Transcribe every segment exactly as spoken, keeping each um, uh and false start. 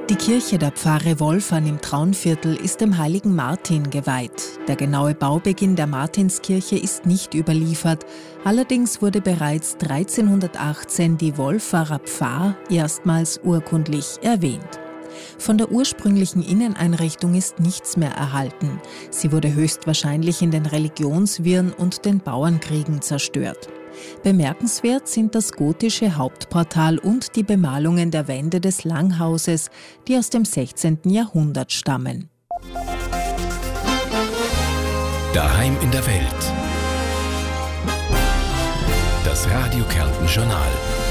Die Kirche der Pfarre Wolfern im Traunviertel ist dem heiligen Martin geweiht. Der genaue Baubeginn der Martinskirche ist nicht überliefert. Allerdings wurde bereits dreizehnhundertachtzehn die Wolfarer Pfarr erstmals urkundlich erwähnt. Von der ursprünglichen Inneneinrichtung ist nichts mehr erhalten. Sie wurde höchstwahrscheinlich in den Religionswirren und den Bauernkriegen zerstört. Bemerkenswert sind das gotische Hauptportal und die Bemalungen der Wände des Langhauses, die aus dem sechzehnten Jahrhundert stammen. Daheim in der Welt. Das Radio Kärnten Journal.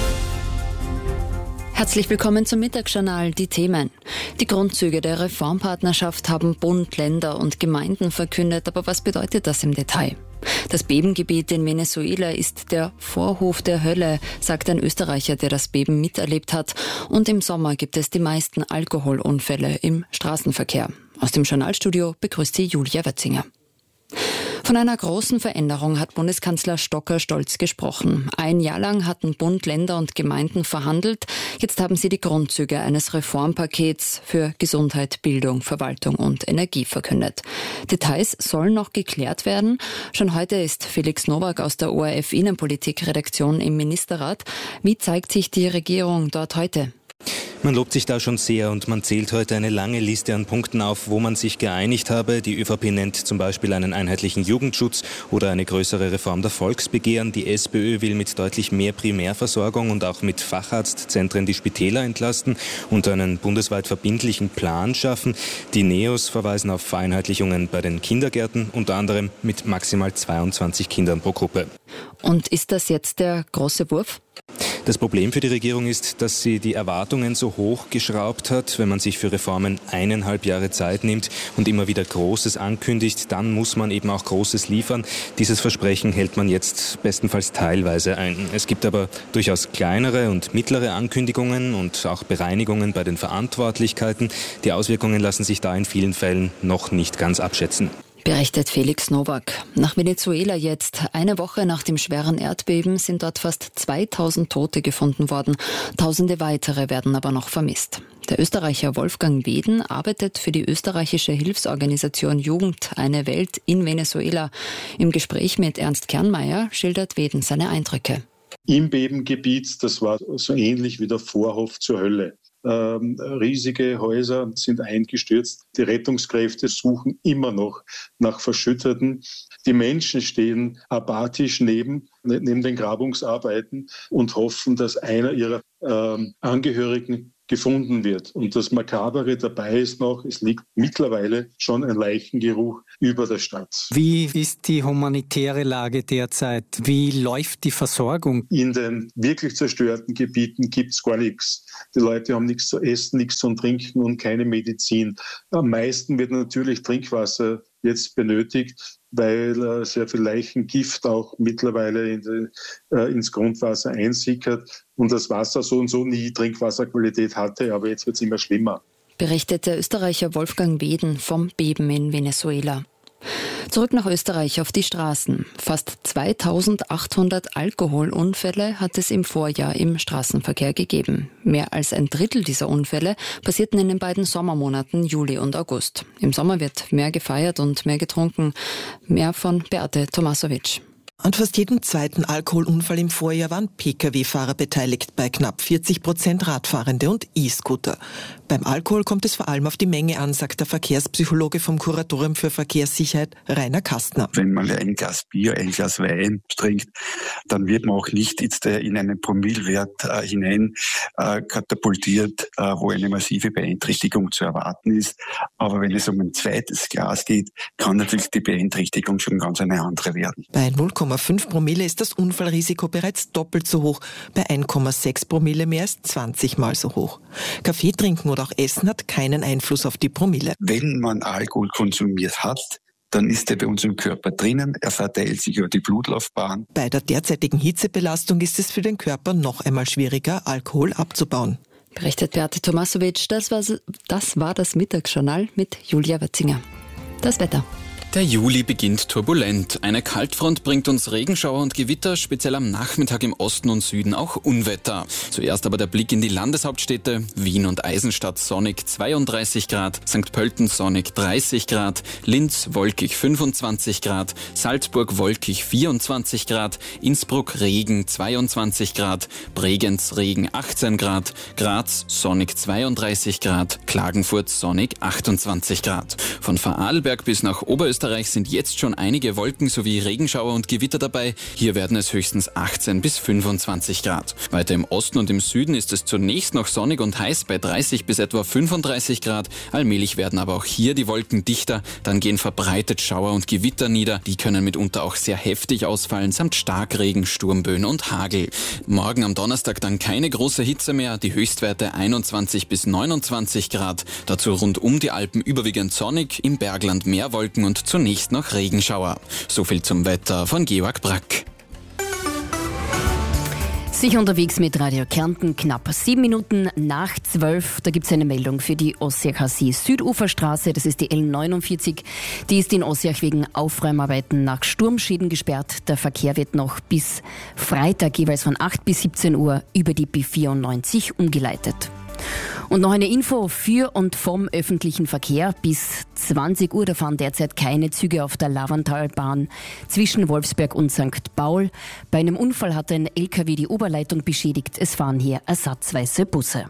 Herzlich willkommen zum Mittagsjournal. Die Themen. Die Grundzüge der Reformpartnerschaft haben Bund, Länder und Gemeinden verkündet. Aber was bedeutet das im Detail? Das Bebengebiet in Venezuela ist der Vorhof der Hölle, sagt ein Österreicher, der das Beben miterlebt hat. Und im Sommer gibt es die meisten Alkoholunfälle im Straßenverkehr. Aus dem Journalstudio begrüßt sie Julia Wötzinger. Von einer großen Veränderung hat Bundeskanzler Stocker stolz gesprochen. Ein Jahr lang hatten Bund, Länder und Gemeinden verhandelt. Jetzt haben sie die Grundzüge eines Reformpakets für Gesundheit, Bildung, Verwaltung und Energie verkündet. Details sollen noch geklärt werden. Schon heute ist Felix Nowak aus der O R F Innenpolitik-Redaktion im Ministerrat. Wie zeigt sich die Regierung dort heute? Man lobt sich da schon sehr und man zählt heute eine lange Liste an Punkten auf, wo man sich geeinigt habe. Die ÖVP nennt zum Beispiel einen einheitlichen Jugendschutz oder eine größere Reform der Volksbegehren. Die SPÖ will mit deutlich mehr Primärversorgung und auch mit Facharztzentren die Spitäler entlasten und einen bundesweit verbindlichen Plan schaffen. Die Neos verweisen auf Vereinheitlichungen bei den Kindergärten, unter anderem mit maximal zweiundzwanzig Kindern pro Gruppe. Und ist das jetzt der große Wurf? Das Problem für die Regierung ist, dass sie die Erwartungen so hoch geschraubt hat. Wenn man sich für Reformen eineinhalb Jahre Zeit nimmt und immer wieder Großes ankündigt, dann muss man eben auch Großes liefern. Dieses Versprechen hält man jetzt bestenfalls teilweise ein. Es gibt aber durchaus kleinere und mittlere Ankündigungen und auch Bereinigungen bei den Verantwortlichkeiten. Die Auswirkungen lassen sich da in vielen Fällen noch nicht ganz abschätzen. Berichtet Felix Nowak. Nach Venezuela jetzt. Eine Woche nach dem schweren Erdbeben sind dort fast zweitausend Tote gefunden worden. Tausende weitere werden aber noch vermisst. Der Österreicher Wolfgang Weden arbeitet für die österreichische Hilfsorganisation Jugend eine Welt in Venezuela. Im Gespräch mit Ernst Kernmeier schildert Weden seine Eindrücke. Im Bebengebiet, das war so ähnlich wie der Vorhof zur Hölle. Ähm, riesige Häuser sind eingestürzt. Die Rettungskräfte suchen immer noch nach Verschütteten. Die Menschen stehen apathisch neben, neben den Grabungsarbeiten und hoffen, dass einer ihrer ähm, Angehörigen gefunden wird. Und das Makabere dabei ist noch, es liegt mittlerweile schon ein Leichengeruch über der Stadt. Wie ist die humanitäre Lage derzeit? Wie läuft die Versorgung? In den wirklich zerstörten Gebieten gibt es gar nichts. Die Leute haben nichts zu essen, nichts zu trinken und keine Medizin. Am meisten wird natürlich Trinkwasser jetzt benötigt, weil äh, sehr viel Leichengift auch mittlerweile in die, äh, ins Grundwasser einsickert und das Wasser so und so nie Trinkwasserqualität hatte, aber jetzt wird es immer schlimmer. Berichtet der Österreicher Wolfgang Weden vom Beben in Venezuela. Zurück nach Österreich auf die Straßen. Fast zweitausendachthundert Alkoholunfälle hat es im Vorjahr im Straßenverkehr gegeben. Mehr als ein Drittel dieser Unfälle passierten in den beiden Sommermonaten Juli und August. Im Sommer wird mehr gefeiert und mehr getrunken. Mehr von Beate Tomasovic. An fast jedem zweiten Alkoholunfall im Vorjahr waren Pkw-Fahrer beteiligt, bei knapp vierzig Prozent Radfahrende und E-Scooter. Beim Alkohol kommt es vor allem auf die Menge an, sagt der Verkehrspsychologe vom Kuratorium für Verkehrssicherheit, Rainer Kastner. Wenn man ein Glas Bier, ein Glas Wein trinkt, dann wird man auch nicht jetzt in einen Promillewert äh, hinein äh, katapultiert, äh, wo eine massive Beeinträchtigung zu erwarten ist. Aber wenn es um ein zweites Glas geht, kann natürlich die Beeinträchtigung schon ganz eine andere werden. Bei null Komma fünf Promille ist das Unfallrisiko bereits doppelt so hoch, bei eins Komma sechs Promille mehr als zwanzig Mal so hoch. Kaffee trinken oder auch Essen hat keinen Einfluss auf die Promille. Wenn man Alkohol konsumiert hat, dann ist er bei uns im Körper drinnen, er verteilt sich über die Blutlaufbahn. Bei der derzeitigen Hitzebelastung ist es für den Körper noch einmal schwieriger, Alkohol abzubauen. Berichtet Beate Tomasovic, das war, das war das Mittagsjournal mit Julia Wötzinger. Das Wetter. Der Juli beginnt turbulent. Eine Kaltfront bringt uns Regenschauer und Gewitter, speziell am Nachmittag im Osten und Süden auch Unwetter. Zuerst aber der Blick in die Landeshauptstädte. Wien und Eisenstadt sonnig zweiunddreißig Grad, Sankt Pölten sonnig dreißig Grad, Linz wolkig fünfundzwanzig Grad, Salzburg wolkig vierundzwanzig Grad, Innsbruck Regen zweiundzwanzig Grad, Bregenz Regen achtzehn Grad, Graz sonnig zweiunddreißig Grad, Klagenfurt sonnig achtundzwanzig Grad. Von Vorarlberg bis nach Oberösterreich sind jetzt schon einige Wolken sowie Regenschauer und Gewitter dabei. Hier werden es höchstens achtzehn bis fünfundzwanzig Grad. Weiter im Osten und im Süden ist es zunächst noch sonnig und heiß bei dreißig bis etwa fünfunddreißig Grad. Allmählich werden aber auch hier die Wolken dichter. Dann gehen verbreitet Schauer und Gewitter nieder. Die können mitunter auch sehr heftig ausfallen, samt Starkregen, Sturmböen und Hagel. Morgen am Donnerstag dann keine große Hitze mehr. Die Höchstwerte einundzwanzig bis neunundzwanzig Grad. Dazu rund um die Alpen überwiegend sonnig, im Bergland mehr Wolken und zunächst noch Regenschauer. So viel zum Wetter von Georg Brack. Sicher unterwegs mit Radio Kärnten, knapp sieben Minuten nach zwölf. Da gibt es eine Meldung für die Ossiach-Süduferstraße. Das ist die L neunundvierzig. Die ist in Ossiach wegen Aufräumarbeiten nach Sturmschäden gesperrt. Der Verkehr wird noch bis Freitag jeweils von acht bis siebzehn Uhr über die B vierundneunzig umgeleitet. Und noch eine Info für und vom öffentlichen Verkehr. Bis zwanzig Uhr, da fahren derzeit keine Züge auf der Lavantalbahn zwischen Wolfsberg und Sankt Paul. Bei einem Unfall hat ein L K W die Oberleitung beschädigt. Es fahren hier ersatzweise Busse.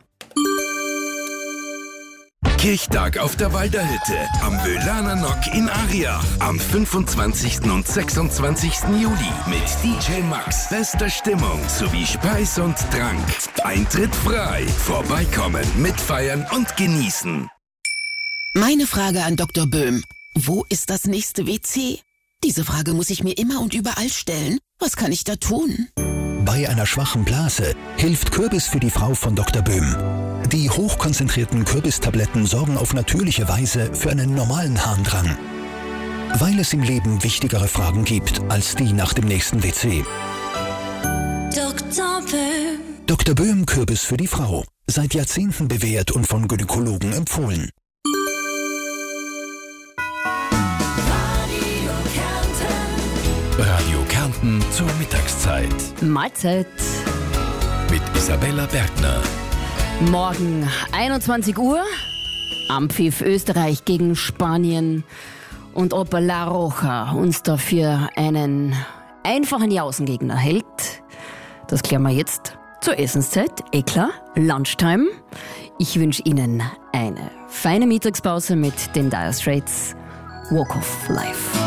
Kirchtag auf der Walderhütte am Wöhlaner Nock in Ariach am fünfundzwanzigsten und sechsundzwanzigsten Juli mit D J Max, bester Stimmung sowie Speis und Trank. Eintritt frei. Vorbeikommen, mitfeiern und genießen. Meine Frage an Doktor Böhm. Wo ist das nächste W C? Diese Frage muss ich mir immer und überall stellen. Was kann ich da tun? Bei einer schwachen Blase hilft Kürbis für die Frau von Doktor Böhm. Die hochkonzentrierten Kürbistabletten sorgen auf natürliche Weise für einen normalen Harndrang. Weil es im Leben wichtigere Fragen gibt als die nach dem nächsten W C. Doktor Böhm. Doktor Böhm Kürbis für die Frau. Seit Jahrzehnten bewährt und von Gynäkologen empfohlen. Radio Kärnten zur Mittagszeit. Mahlzeit. Mit Isabella Bergner. Morgen einundzwanzig Uhr. Ampfiff Österreich gegen Spanien. Und ob La Roja uns dafür einen einfachen Jausengegner hält, das klären wir jetzt zur Essenszeit. Eh klar, Lunchtime. Ich wünsche Ihnen eine feine Mittagspause mit den Dire Straits. Walk of Life.